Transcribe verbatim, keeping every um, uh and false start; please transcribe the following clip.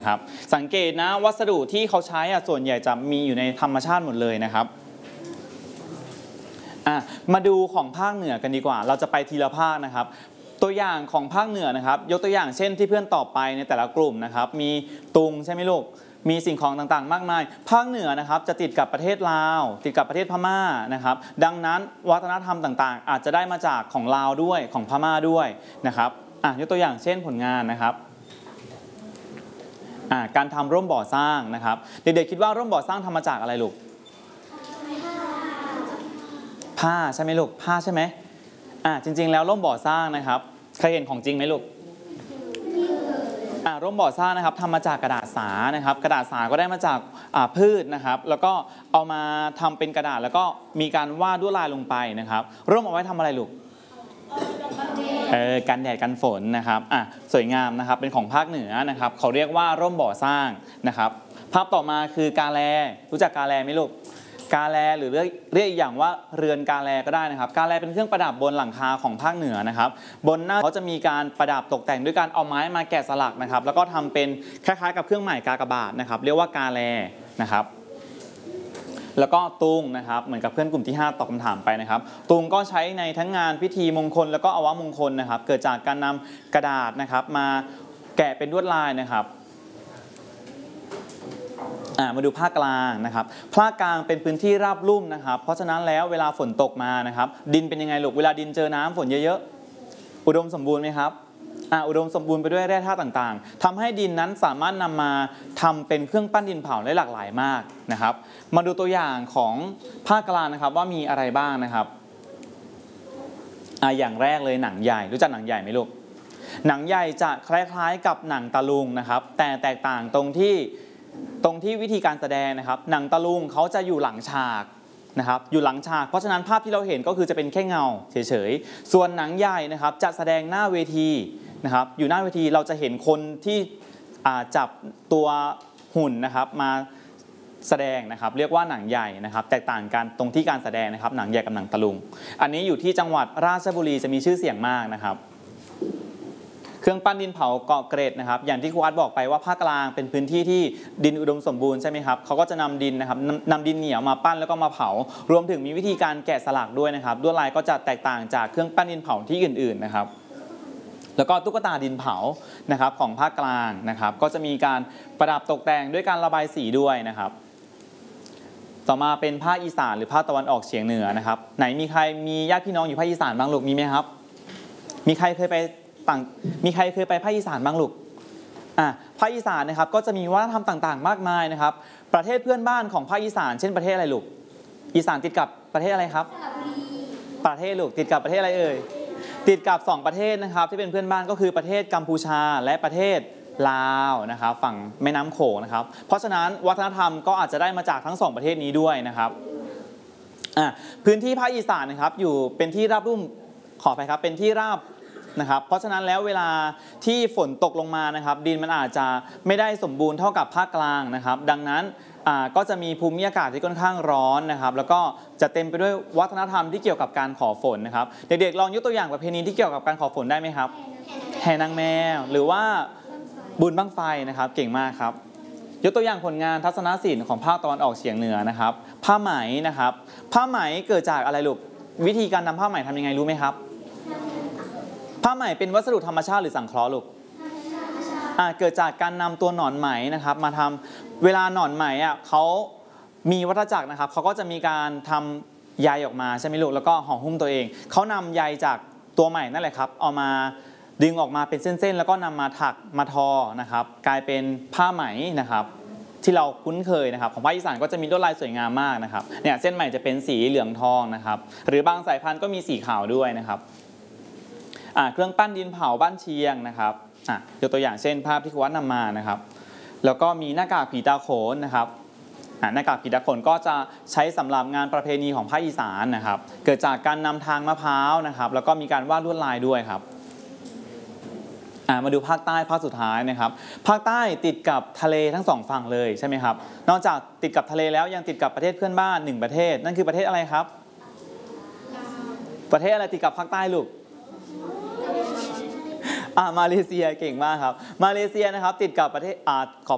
ครับสังเกตนะวัสดุที่เขาใช้อ่ะส่วนใหญ่จะมีอยู่ในธรรมชาติหมดเลยนะครับอ่ะมาดูของภาคเหนือกันดีกว่าเราจะไปทีละภาคนะครับตัวอย่างของภาคเหนือนะครับยกตัวอย่างเช่นที่เพื่อนตอบไปในแต่ละกลุ่มนะครับมีตุงใช่ไหมลูกมีสิ่งของต่างๆมากมายภาคเหนือนะครับจะติดกับประเทศลาวติดกับประเทศพม่านะครับดังนั้นวัฒนธรรมต่างๆอาจจะได้มาจากของลาวด้วยของพม่าด้วยนะครับอ่ะยกตัวอย่างเช่นผลงานนะครับการทำร่มบ่อสร้างนะครับเด็กๆคิดว่าร่มบ่อสร้างทำมาจากอะไรลูกผ้าใช่ไหมลูกผ้าใช่ไหมอ่าจริงๆแล้วร่มบ่อสร้างนะครับเคยเห็นของจริงไหมลูกอ่าร่มบ่อสร้างนะครับทำมาจากกระดาษสานะครับกระดาษสาก็ได้มาจากอ่าพืชนะครับแล้วก็เอามาทำเป็นกระดาษแล้วก็มีการวาดลวดลายลงไปนะครับร่มเอาไว้ทำอะไรลูกเออกันแดดกันฝนนะครับอ่ะสวยงามนะครับเป็นของภาคเหนือนะครับเขาเรียกว่าร่มบ่อสร้างนะครับภาพต่อมาคือกาแลรู้จักกาแลไหมลูกกาแลหรือเรียกเรียกอีกอย่างว่าเรือนกาแลก็ได้นะครับกาแลเป็นเครื่องประดับบนหลังคาของภาคเหนือนะครับบนหน้าเขาจะมีการประดับตกแต่งด้วยการเอาไม้มาแกะสลักนะครับแล้วก็ทำเป็นคล้ายๆกับเครื่องหมายกากบาทนะครับเรียกว่ากาแลนะครับแล้วก็ตุงนะครับเหมือนกับเพื่อนกลุ่มที่ห้าตอบคำถามไปนะครับตุงก็ใช้ในทั้งงานพิธีมงคลแล้วก็อวมงคลนะครับเกิดจากการนำกระดาษนะครับมาแกะเป็นลวดลายนะครับมาดูภาคกลางนะครับภาคกลางเป็นพื้นที่ราบลุ่มนะครับเพราะฉะนั้นแล้วเวลาฝนตกมานะครับดินเป็นยังไงลูกเวลาดินเจอน้ำฝนเยอะๆอุดมสมบูรณ์ไหมครับอุดมสมบูรณ์ไปด้วยแร่ธาตุต่างๆทำให้ดินนั้นสามารถนำมาทำเป็นเครื่องปั้นดินเผาได้หลากหลายมากนะครับมาดูตัวอย่างของภาคกลางนะครับว่ามีอะไรบ้างนะครับอ่าอย่างแรกเลยหนังใหญ่รู้จักหนังใหญ่ไหมลูกหนังใหญ่จะคล้ายๆกับหนังตะลุงนะครับแต่แตกต่างตรงที่ตรงที่วิธีการแสดงนะครับหนังตะลุงเขาจะอยู่หลังฉากนะครับอยู่หลังฉากเพราะฉะนั้นภาพที่เราเห็นก็คือจะเป็นแค่เงาเฉยๆส่วนหนังใหญ่นะครับจะแสดงหน้าเวทีนะครับอยู่หน้าเวทีเราจะเห็นคนที่จับตัวหุ่นนะครับมาแสดงนะครับเรียกว่าหนังใหญ่นะครับแตกต่างกันตรงที่การแสดงนะครับหนังใหญ่กับหนังตะลุงอันนี้อยู่ที่จังหวัดราชบุรีจะมีชื่อเสียงมากนะครับเครื่องปั้นดินเผาเกาะเกร็ดนะครับอย่างที่ครูอาร์ตบอกไปว่าภาคกลางเป็นพื้นที่ที่ดินอุดมสมบูรณ์ใช่ไหมครับเขาก็จะนำดินนะครับนำดินเหนียวมาปั้นแล้วก็มาเผารวมถึงมีวิธีการแกะสลักด้วยนะครับลวดลายก็จะแตกต่างจากเครื่องปั้นดินเผาที่อื่นๆนะครับแล้วก็ตุ๊กตาดินเผานะครับของภาคกลางนะครับก็จะมีการประดับตกแต่งด้วยการระบายสีด้วยนะครับต่อมาเป็นภาคอีสานหรือภาคตะวันออกเฉียงเหนือนะครับไหนมีใครมีญาติพี่น้องอยู่ภาคอีสานบ้างลูกมีไหมครับมีใครเคยไปต่างมีใครเคยไปภาคอีสานบ้างลูกอ่ะภาคอีสานนะครับก็จะมีวัฒนธรรมต่างๆมากมายนะครับประเทศเพื่อนบ้านของภาคอีสานเช่นประเทศอะไรลูกอีสานติดกับประเทศอะไรครับประเทศลูกติดกับประเทศอะไรเอ่ยติดกับสองประเทศนะครับที่เป็นเพื่อนบ้านก็คือประเทศกัมพูชาและประเทศลาวนะครับฝั่งแม่น้ำโขงนะครับเพราะฉะนั้นวัฒนธรรมก็อาจจะได้มาจากทั้งสองประเทศนี้ด้วยนะครับอ่ะพื้นที่ภาคอีสานนะครับอยู่เป็นที่ราบลุ่มขอไปครับเป็นที่ราบนะครับเพราะฉะนั้นแล้วเวลาที่ฝนตกลงมานะครับดินมันอาจจะไม่ได้สมบูรณ์เท่ากับภาคกลางนะครับดังนั้นก็จะมีภูมิอากาศที่ค่อนข้างร้อนนะครับแล้วก็จะเต็มไปด้วยวัฒนธรรมที่เกี่ยวกับการขอฝนนะครับเด็กๆลองยกตัวอย่างประเพณีที่เกี่ยวกับการขอฝนได้ไหมครับแห่นางแมวหรือว่าบุญบั้งไฟนะครับเก่งมากครับยกตัวอย่างผลงานทัศนศิลป์ของภาคตะวันออกเฉียงเหนือนะครับผ้าไหมนะครับผ้าไหมเกิดจากอะไรลูกวิธีการทำผ้าไหมทำยังไงรู้ไหมครับผ้าไหมเป็นวัสดุธรรมชาติหรือสังเคราะห์ลูกเกิดจากการนำตัวหนอนไหมนะครับมาทำเวลาหนอนไหมอ่ะเขามีวัฏจักรนะครับเขาก็จะมีการทำใยออกมาใช่ไหมลูกแล้วก็ห่อหุ้มตัวเองเขานำใยจากตัวไหมนั่นแหละครับเอามาดึงออกมาเป็นเส้นๆแล้วก็นำมาถักมาทอนะครับกลายเป็นผ้าไหมนะครับที่เราคุ้นเคยนะครับของภาคอีสานก็จะมีลวดลายสวยงามมากนะครับเนี่ยเส้นไหมจะเป็นสีเหลืองทองนะครับหรือบางสายพันธุ์ก็มีสีขาวด้วยนะครับเครื่องปั้นดินเผาบ้านเชียงนะครับยกตัวอย่างเช่นภาพที่ครูวัดนำมานะครับแล้วก็มีหน้ากากผีตาโขนนะครับหน้ากากผีตาโขนก็จะใช้สำหรับงานประเพณีของภาคอีสานนะครับเกิดจากการนำทางมะพร้าวนะครับแล้วก็มีการวาดลวดลายด้วยครับมาดูภาคใต้ภาคสุดท้ายนะครับภาคใต้ติดกับทะเลทั้งสองฝั่งเลยใช่ไหมครับนอกจากติดกับทะเลแล้วยังติดกับประเทศเพื่อนบ้านหนึ่งประเทศนั่นคือประเทศอะไรครับประเทศอะไรติดกับภาคใต้ลูก อ่ามาเลเซียเก่งมากครับมาเลเซียนะครับติดกับประเทศอ่าขอ